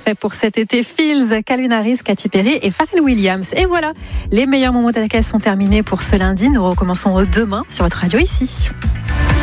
parfait pour cet été. Fields, Calvin Harris, Katy Perry et Pharrell Williams. Et voilà, les meilleurs moments d'Attaquer sont terminés pour ce lundi. Nous recommençons demain sur votre radio ici.